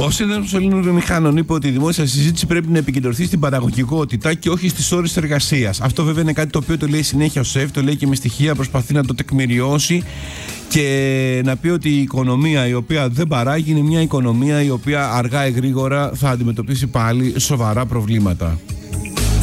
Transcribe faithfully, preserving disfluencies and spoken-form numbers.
Ο Σύνδεσμος των Ελλήνων Βιομηχάνων είπε ότι η δημόσια συζήτηση πρέπει να επικεντρωθεί στην παραγωγικότητα και όχι στις ώρες εργασίας. Αυτό βέβαια είναι κάτι το οποίο το λέει συνέχεια ο ΣΕΦ, το λέει και με στοιχεία, προσπαθεί να το τεκμηριώσει και να πει ότι η οικονομία η οποία δεν παράγει είναι μια οικονομία η οποία αργά ή γρήγορα θα αντιμετωπίσει πάλι σοβαρά προβλήματα.